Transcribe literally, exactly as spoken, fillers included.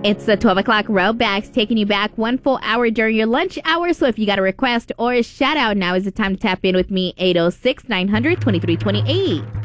It's the twelve o'clock Roadbacks taking you back one full hour during your lunch hour. So if you got a request or a shout out, now is the time to tap in with me. eight oh six, nine hundred, twenty-three twenty-eight.